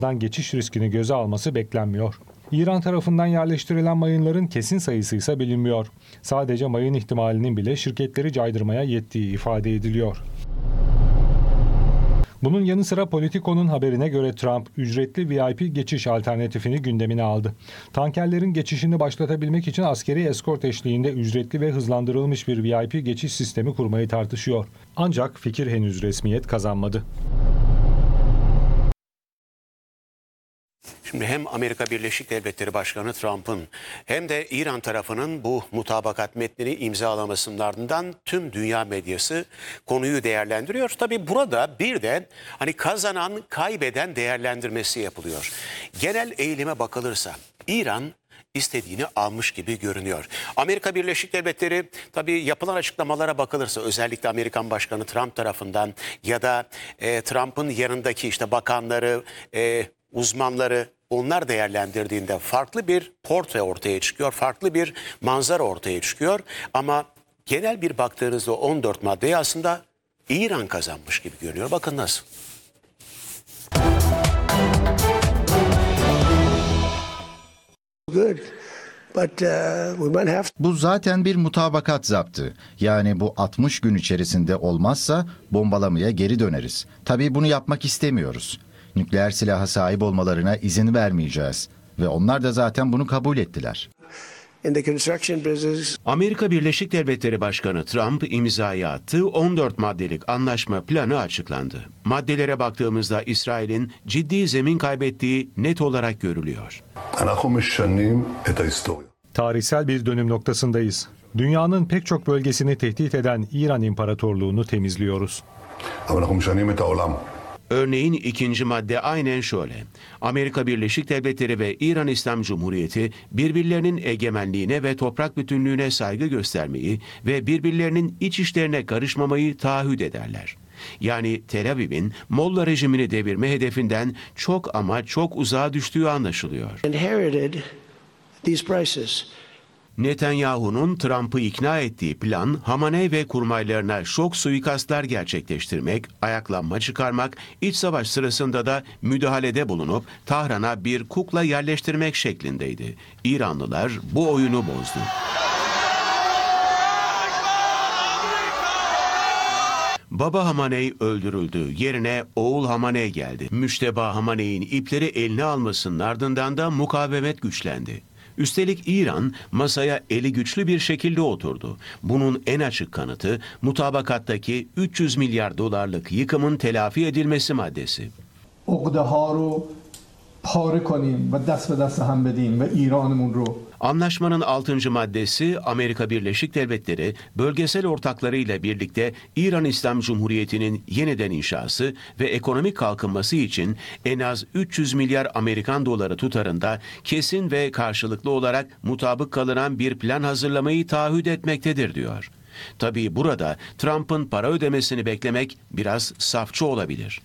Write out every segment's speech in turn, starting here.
Geçiş riskini göze alması beklenmiyor. İran tarafından yerleştirilen mayınların kesin sayısı ise bilinmiyor. Sadece mayın ihtimalinin bile şirketleri caydırmaya yettiği ifade ediliyor. Bunun yanı sıra Politico'nun haberine göre Trump, ücretli VIP geçiş alternatifini gündemine aldı. Tankerlerin geçişini başlatabilmek için askeri eskort eşliğinde ücretli ve hızlandırılmış bir VIP geçiş sistemi kurmayı tartışıyor. Ancak fikir henüz resmiyet kazanmadı. Şimdi hem Amerika Birleşik Devletleri Başkanı Trump'ın hem de İran tarafının bu mutabakat metnini imzalamasının ardından tüm dünya medyası konuyu değerlendiriyor. Tabii burada bir de hani kazanan kaybeden değerlendirmesi yapılıyor. Genel eğilime bakılırsa İran istediğini almış gibi görünüyor. Amerika Birleşik Devletleri tabii yapılan açıklamalara bakılırsa özellikle Amerikan Başkanı Trump tarafından ya da Trump'ın yanındaki işte bakanları, uzmanları onlar değerlendirdiğinde farklı bir portre ortaya çıkıyor, farklı bir manzara ortaya çıkıyor. Ama genel bir baktığınızda 14 maddeyi aslında İran kazanmış gibi görünüyor. Bakın nasıl? Bu zaten bir mutabakat zaptı. Yani bu 60 gün içerisinde olmazsa bombalamaya geri döneriz. Tabii bunu yapmak istemiyoruz. Nükleer silaha sahip olmalarına izin vermeyeceğiz. Ve onlar da zaten bunu kabul ettiler. Amerika Birleşik Devletleri Başkanı Trump imzayı attığı 14 maddelik anlaşma planı açıklandı. Maddelere baktığımızda İsrail'in ciddi zemin kaybettiği net olarak görülüyor. Tarihsel bir dönüm noktasındayız. Dünyanın pek çok bölgesini tehdit eden İran İmparatorluğunu temizliyoruz. Örneğin ikinci madde aynen şöyle. Amerika Birleşik Devletleri ve İran İslam Cumhuriyeti birbirlerinin egemenliğine ve toprak bütünlüğüne saygı göstermeyi ve birbirlerinin iç işlerine karışmamayı taahhüt ederler. Yani Tel Aviv'in Molla rejimini devirme hedefinden çok ama çok uzağa düştüğü anlaşılıyor. Netanyahu'nun Trump'ı ikna ettiği plan, Hamaney ve kurmaylarına şok suikastlar gerçekleştirmek, ayaklanma çıkarmak, iç savaş sırasında da müdahalede bulunup Tahran'a bir kukla yerleştirmek şeklindeydi. İranlılar bu oyunu bozdu. Baba Hamaney öldürüldü. Yerine oğul Hamaney geldi. Müşteba Hamaney'in ipleri eline almasının ardından da mukavemet güçlendi. Üstelik İran masaya eli güçlü bir şekilde oturdu. Bunun en açık kanıtı mutabakattaki 300 milyar dolarlık yıkımın telafi edilmesi maddesi. Anlaşmanın 6. maddesi Amerika Birleşik Devletleri bölgesel ortaklarıyla birlikte İran İslam Cumhuriyeti'nin yeniden inşası ve ekonomik kalkınması için en az 300 milyar Amerikan doları tutarında kesin ve karşılıklı olarak mutabık kalınan bir plan hazırlamayı taahhüt etmektedir diyor. Tabii burada Trump'ın para ödemesini beklemek biraz safçı olabilir.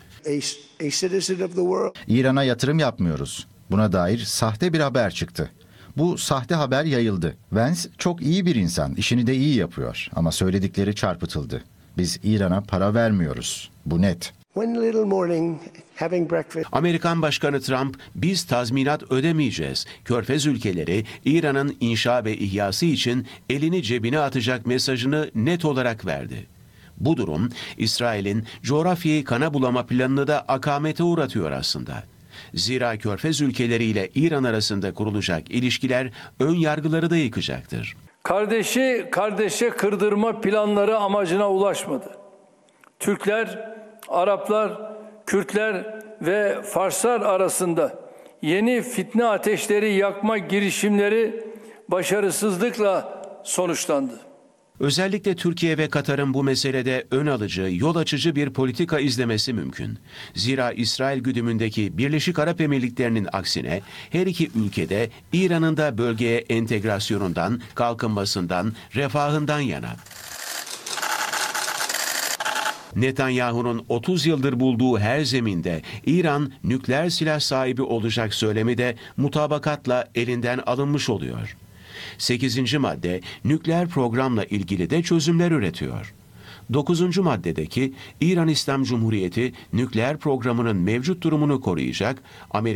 İran'a yatırım yapmıyoruz. Buna dair sahte bir haber çıktı. Bu sahte haber yayıldı. Vance çok iyi bir insan, işini de iyi yapıyor ama söyledikleri çarpıtıldı. Biz İran'a para vermiyoruz. Bu net. Amerikan Başkanı Trump, biz tazminat ödemeyeceğiz. Körfez ülkeleri İran'ın inşa ve ihyası için elini cebine atacak mesajını net olarak verdi. Bu durum İsrail'in coğrafyayı kana bulama planını da akamete uğratıyor aslında. Zira Körfez ülkeleriyle İran arasında kurulacak ilişkiler ön yargıları da yıkacaktır. Kardeşi kardeşe kırdırma planları amacına ulaşmadı. Türkler, Araplar, Kürtler ve Farslar arasında yeni fitne ateşleri yakma girişimleri başarısızlıkla sonuçlandı. Özellikle Türkiye ve Katar'ın bu meselede ön alıcı, yol açıcı bir politika izlemesi mümkün. Zira İsrail güdümündeki Birleşik Arap Emirlikleri'nin aksine her iki ülkede İran'ın da bölgeye entegrasyonundan, kalkınmasından, refahından yana. Netanyahu'nun 30 yıldır bulduğu her zeminde İran nükleer silah sahibi olacak söylemi de mutabakatla elinden alınmış oluyor. 8. madde nükleer programla ilgili de çözümler üretiyor. 9. maddedeki İran İslam Cumhuriyeti nükleer programının mevcut durumunu koruyacak,